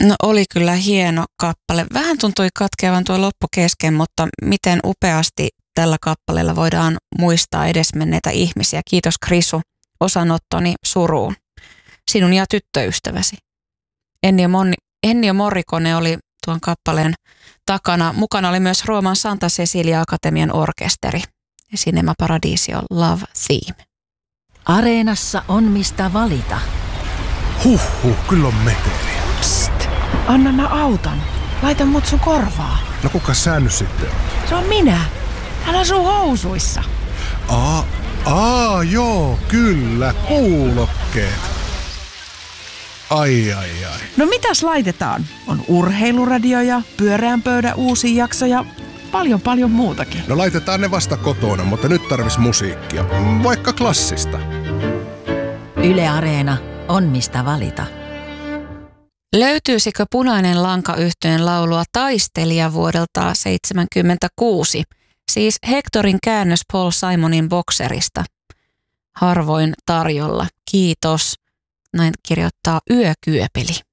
No oli kyllä hieno kappale. Vähän tuntui katkeavan tuo loppu kesken, mutta miten upeasti tällä kappaleella voidaan muistaa edesmenneitä ihmisiä. Kiitos Krisu osanottoni suruun. Sinun ja tyttöystäväsi. Ennio Morricone oli tuon kappaleen takana. Mukana oli myös Rooman Santa Cecilia Akatemian orkesteri ja Cinema Paradiso Love Theme. Areenassa on mistä valita. Kyllä on meteliä. Psst, anna mä autan. Laita mut sun korvaa. No kuka sä nyt sitten on? Se on minä. Hän asuu housuissa. Joo, kyllä, kuulokkeet. Ai. No mitäs laitetaan? On urheiluradio ja pyöreän pöydän uusi jakso ja paljon muutakin. No laitetaan ne vasta kotona, mutta nyt tarvis musiikkia. Vaikka klassista. Yle Areena on mistä valita. Löytyisikö Punainen lanka -yhtyeen laulua Taistelija vuodelta 1976, siis Hectorin käännös Paul Simonin Boxerista? Harvoin tarjolla. Kiitos. Näin kirjoittaa Yökyöpeli.